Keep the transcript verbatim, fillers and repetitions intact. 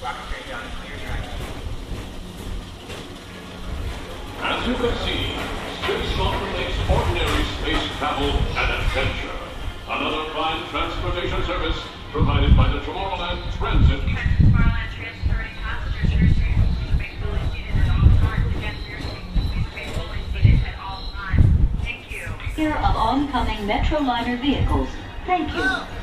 As you can see, Space Mountain makes ordinary space travel an adventure. Another fine transportation service provided by the Tomorrowland Transit. Tomorrowland transferring passengers to your seats. Please remain fully seated at all times. Again, for your seats, please remain fully seated at all times. Thank you. Here of oncoming Metroliner vehicles. Thank you.